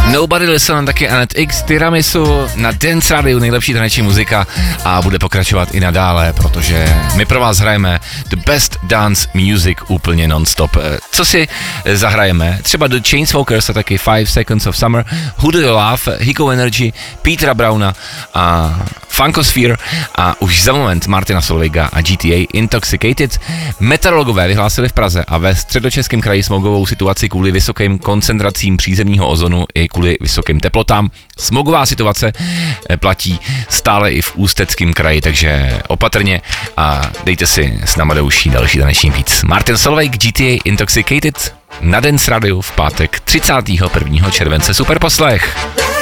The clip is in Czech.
Nobody Listen, taky Anet X, Tiramisu, na Dance Radio nejlepší taneční muzika a bude pokračovat i nadále, protože my pro vás hrajeme the best dance music úplně non-stop. Co si zahrajeme? Třeba The Chainsmokers a taky 5 Seconds of Summer, Who Do You Love, Hiko Energy, Petera Browna a Funkosphere a už za moment Martina Solvejga a GTA Intoxicated. Meteorologové vyhlásili v Praze a ve Středočeském kraji smogovou situaci kvůli vysokým koncentracím přízemního ozonu i kvůli vysokým teplotám. Smogová situace platí stále i v Ústeckém kraji, takže opatrně a dejte si s náma do uší další taneční víc. Martin Solveig, GTA Intoxicated na Dance Radio v pátek 31. července. Super poslech!